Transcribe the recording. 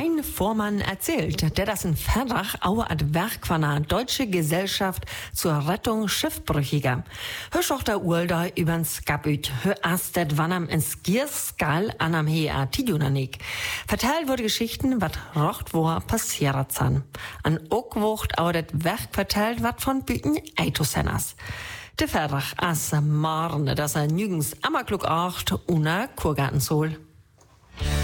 Hein Vormann erzählt, der das in Verrach auch ad Werk von einer Deutsche Gesellschaft zur Rettung Schiffbrüchiger. Hörsch auch der Urlda übern Skapüt, hör astet wannam in Skierskal anam hea Tidjunanik. Verteilt wurde Geschichten, wat rocht wo passiert san. An Ockwocht auch det Werk verteilt wat von Büten Eitosenas. De Verrach as Marne, dass nügens ammerklug acht una Kurgarten soll.